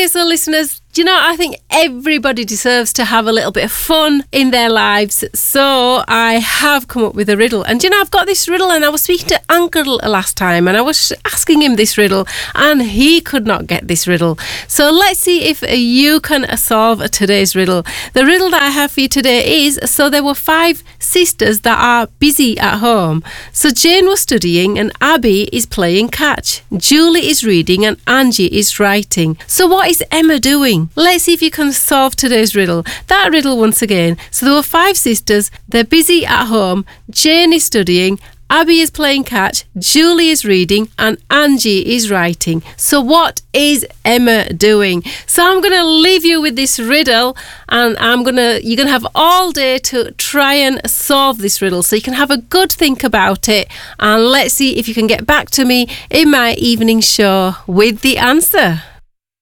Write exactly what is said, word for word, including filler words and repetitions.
Okay, so listeners, do you know, I think everybody deserves to have a little bit of fun in their lives. So I have come up with a riddle. And do you know, I've got this riddle, and I was speaking to Uncle last time, and I was asking him this riddle, and he could not get this riddle. So let's see if you can solve today's riddle. The riddle that I have for you today is, so there were five sisters that are busy at home. So Jane was studying, and Abby is playing catch. Julie is reading, and Angie is writing. So what is Emma doing? Let's see if you can solve today's riddle. That riddle once again. So there were five sisters. They're busy at home. Jane is studying. Abby is playing catch. Julie is reading. And Angie is writing. So what is Emma doing? So I'm going to leave you with this riddle, and I'm going to you're going to have all day to try and solve this riddle. So you can have a good think about it, and let's see if you can get back to me in my evening show with the answer.